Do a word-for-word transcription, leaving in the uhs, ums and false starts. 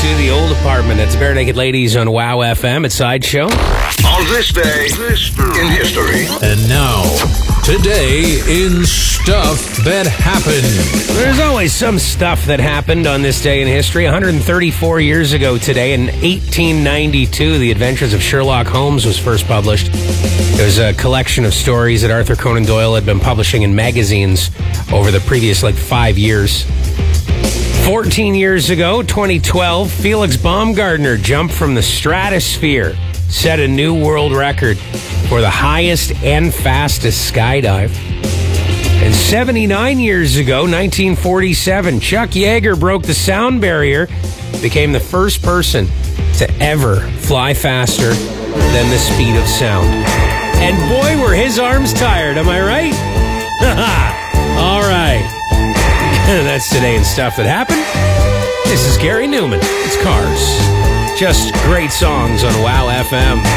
to the old apartment. It's Bare Naked Ladies on Wow F M. It's Sideshow. On this day in history. And now, today in Stuff That Happened. There's always some stuff that happened on this day in history. one hundred thirty-four years ago today, in eighteen ninety-two, The Adventures of Sherlock Holmes was first published. It was a collection of stories that Arthur Conan Doyle had been publishing in magazines over the previous, like, five years. fourteen years ago, twenty twelve, Felix Baumgartner jumped from the stratosphere, set a new world record for the highest and fastest skydive. And seventy-nine years ago, nineteen forty-seven, Chuck Yeager broke the sound barrier, became the first person to ever fly faster than the speed of sound. And boy, were his arms tired, am I right? All right. That's today in Stuff That Happened. This is Gary Newman. It's Cars. Just great songs on Wow F M.